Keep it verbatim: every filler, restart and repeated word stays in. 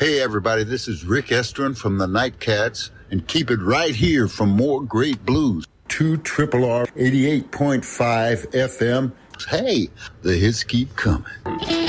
Hey, everybody, this is Rick Estrin from the Nightcats, and keep it right here for more great blues. two Triple R eighty-eight point five F M. Hey, the hits keep coming.